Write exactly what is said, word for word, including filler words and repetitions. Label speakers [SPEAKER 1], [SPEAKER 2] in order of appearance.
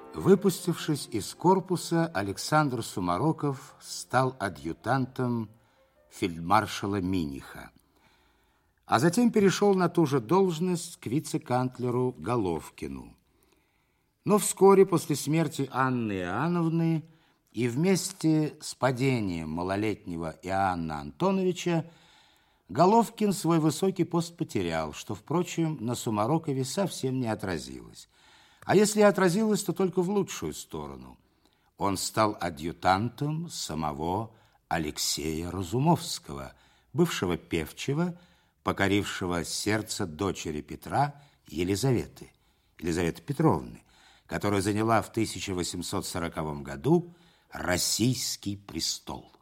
[SPEAKER 1] Выпустившись из корпуса, Александр Сумароков стал адъютантом фельдмаршала Миниха, а затем перешел на ту же должность к вице-канцлеру Головкину. Но вскоре после смерти Анны Иоанновны и вместе с падением малолетнего Иоанна Антоновича Головкин свой высокий пост потерял, что, впрочем, на Сумарокове совсем не отразилось. А если и отразилось, то только в лучшую сторону. Он стал адъютантом самого Алексея Разумовского, бывшего певчего, покорившего сердце дочери Петра Елизаветы, Елизаветы Петровны, которая заняла в тысяча восемьсот сороковом году российский престол.